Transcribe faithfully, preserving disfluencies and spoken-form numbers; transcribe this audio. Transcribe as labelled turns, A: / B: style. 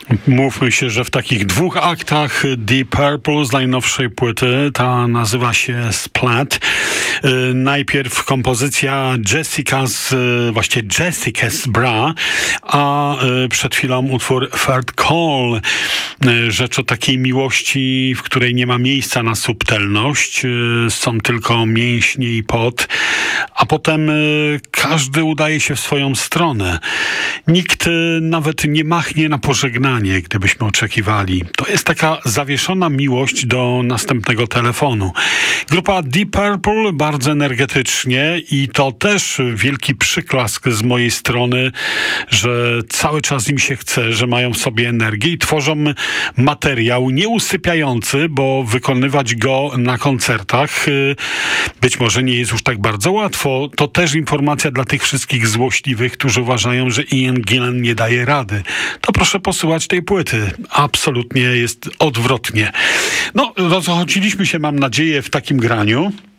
A: Mówmy się, że w takich dwóch aktach Deep Purple z najnowszej płyty, ta nazywa się Splat. Najpierw kompozycja Jessica z, właściwie Jessica z Bra, a przed chwilą utwór Third Call. Rzecz o takiej miłości, w której nie ma miejsca na subtelność, są tylko mięśnie i pot, a potem każdy udaje się w swoją stronę. Nikt nawet nie machnie na pożegnanie, gdybyśmy oczekiwali. To jest taka zawieszona miłość do następnego telefonu. Grupa Deep Purple bardzo energetycznie i to też wielki przyklask z mojej strony, że cały czas im się chce, że mają w sobie energię i tworzą materiał nieusypiający, bo wykonywać go na koncertach być może nie jest już tak bardzo łatwo. To też informacja dla tych wszystkich złośliwych, którzy uważają, że Ian Gillan nie daje rady. To proszę posłuchać tej płyty. Absolutnie jest odwrotnie. No, rozchodziliśmy się, mam nadzieję, w takim graniu.